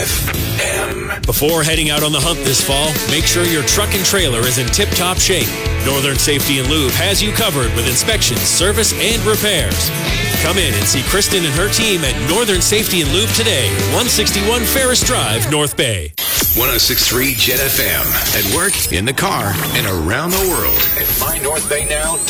FM. Before heading out on the hunt this fall, make sure your truck and trailer is in tip-top shape. Northern Safety and Lube has you covered with inspections, service, and repairs. Come in and see Kristen and her team at Northern Safety and Lube today, 161 Ferris Drive, North Bay. 106.3 Jet FM. At work, in the car, and around the world at mynorthbaynow.com.